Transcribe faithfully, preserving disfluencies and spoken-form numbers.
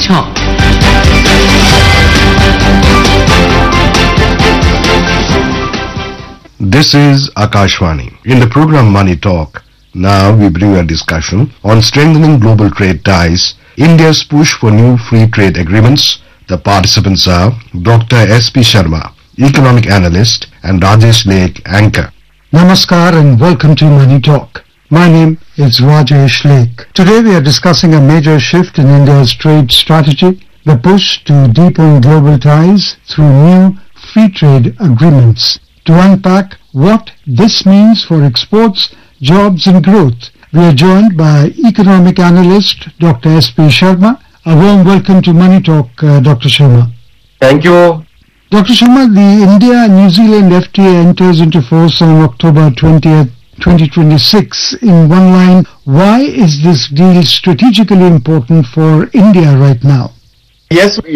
Talk. This is Akashvani. In the program Money Talk, now we bring a discussion on strengthening global trade ties, India's push for new free trade agreements. The participants are Doctor S P Sharma, economic analyst, and Rajesh Lake, anchor. Namaskar and welcome to Money Talk. My name is Rajesh Lake. Today we are discussing a major shift in India's trade strategy, the push to deepen global ties through new free trade agreements. To unpack what this means for exports, jobs and growth, we are joined by economic analyst Doctor S P Sharma. A warm welcome to Money Talk, uh, Doctor Sharma. Thank you. Doctor Sharma, the India-New Zealand F T A enters into force on October twentieth, twenty twenty-six. In one line, why is this deal strategically important for India right now? Yes,